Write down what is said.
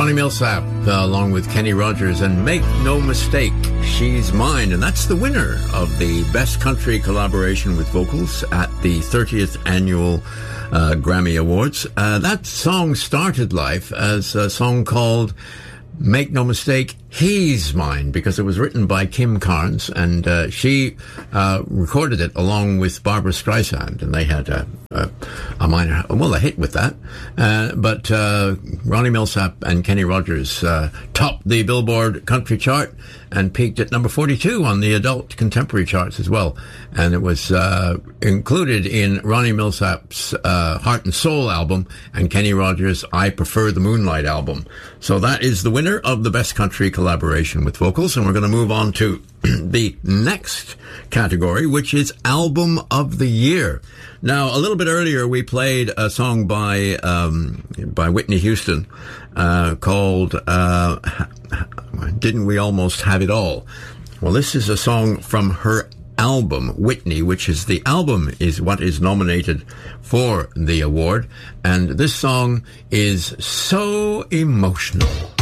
Ronnie Milsap, along with Kenny Rogers, and Make No Mistake, She's Mine. And that's the winner of the Best Country Collaboration with Vocals at the 30th Annual Grammy Awards. That song started life as a song called Make No Mistake, He's Mine, because it was written by Kim Carnes, and she recorded it along with Barbra Streisand, and they had a hit with that. But Ronnie Milsap and Kenny Rogers topped the Billboard Country chart and peaked at number 42 on the adult contemporary charts as well. And it was included in Ronnie Milsap's Heart and Soul album and Kenny Rogers' I Prefer the Moonlight album. So that is the winner of the Best Country Collaboration with Vocals, and we're going to move on to the next category, which is Album of the Year. Now, a little bit earlier, we played a song by Whitney Houston called Didn't We Almost Have It All? Well, this is a song from her album, Whitney, which is the album is what is nominated for the award. And this song is so emotional.